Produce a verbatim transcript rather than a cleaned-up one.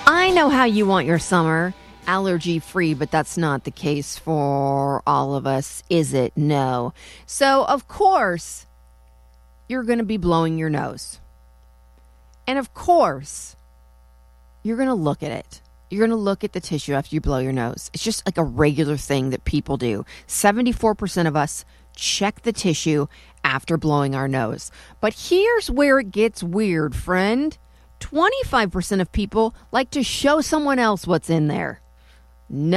I know how you want your summer, allergy-free, but that's not the case for all of us, is it? No. So, of course, you're going to be blowing your nose. And of course, you're going to look at it. You're going to look at the tissue after you blow your nose. It's just like a regular thing that people do. seventy-four percent of us check the tissue after blowing our nose. But here's where it gets weird, friend. twenty-five percent of people like to show someone else what's in there. No.